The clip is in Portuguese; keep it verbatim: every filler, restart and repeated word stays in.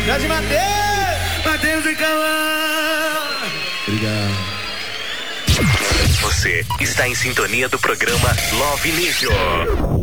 Grande Matheus! Matheus e Cauã! Obrigado. Você está em sintonia do programa Love Leisure.